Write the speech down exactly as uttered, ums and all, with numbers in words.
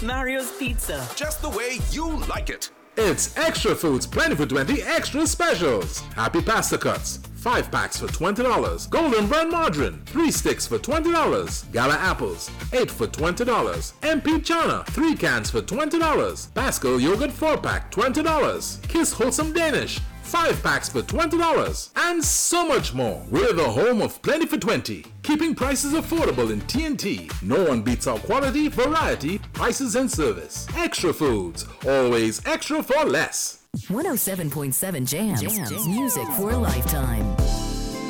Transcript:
Mario's Pizza. Just the way you like it. It's Extra Foods Plenty for twenty Extra Specials. Happy Pasta Cuts. Five packs for twenty dollars. Golden Burn Margarine. Three sticks for twenty dollars. Gala Apples. Eight for twenty dollars. M P Chana. Three cans for twenty dollars. Pascal Yogurt four pack. twenty dollars. Kiss Wholesome Danish. Five packs for twenty dollars. And so much more. We're the home of Plenty for twenty. Keeping prices affordable in T N T. No one beats our quality, variety, prices, and service. Extra Foods. Always extra for less. one oh seven point seven Jams. Jams. Music for a lifetime.